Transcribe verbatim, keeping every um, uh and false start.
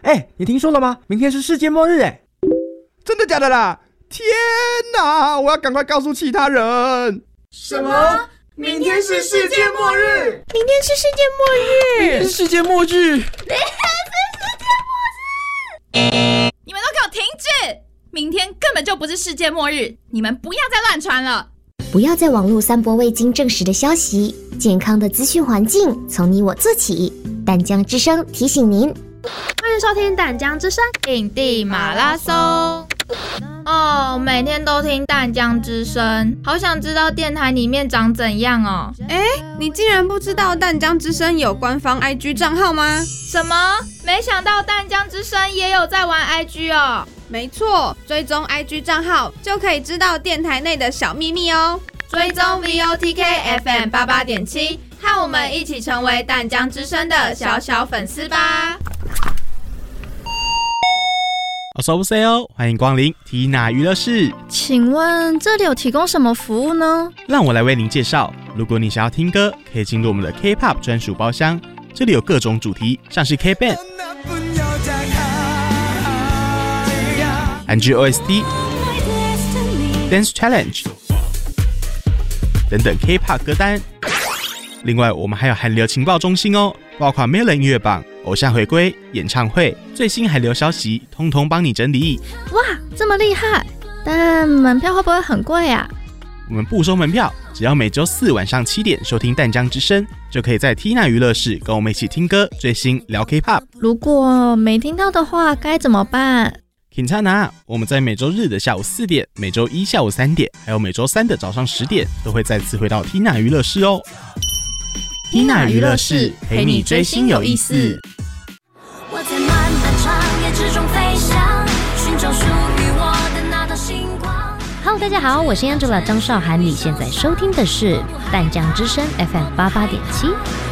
哎，你听说了吗？明天是世界末日哎！ 真的假的啦？天哪！我要赶快告诉其他人。 什么？明天是世界末日？ 明天是世界末日？ 明天是世界末日？ 明天是世界末日？ 你们都给我停止！明天根本就不是世界末日，你们不要再乱传了。 不要在网络散播未经证实的消息，健康的资讯环境从你我做起。淡江之声提醒您， 欢迎收听淡江之声影帝马拉松。哦，每天都听淡江之声，好想知道电台里面长怎样哦。 哎，你竟然不知道淡江之声有官方 I G 账号吗？ 什么？没想到淡江之声也有在玩 I G 哦。 没错，追踪 I G 账号就可以知道电台内的小秘密哦。 追踪 V O T K F M 八八点七，和我们一起成为淡江之声的小小粉丝吧。 어서 오세요，欢迎光临 Tina 娱乐室。 请问这里有提供什么服务呢？ 让我来为您介绍。如果你想要听歌，可以进入我们的 K-pop 专属包厢，这里有各种主题，像是 K-band、韩剧 O S T、Dance Challenge 等等 K-pop 歌单。另外，我们还有韩流情报中心哦，包括 Melon 音乐榜、偶像回归、演唱会、最新韩流消息，通通帮你整理。 哇，这么厉害！但门票会不会很贵啊？ 我们不收门票，只要每周四晚上七点收听淡江之声，就可以在 Tina 娱乐室跟我们一起听歌、追星、聊 K-pop。 如果没听到的话，该怎么办 ？Quintana， 我们在每周日的下午四点、每周一下午三点，还有每周三的早上十点，都会再次回到 Tina 娱乐室哦。Tina 娱乐室陪你追星有意思。 我在漫漫长夜之中飞翔，寻找属于我的那道星光。 Hello， 大家好，我是 Angela 张韶涵，你现在收听的是淡江之声 F M 八八点七。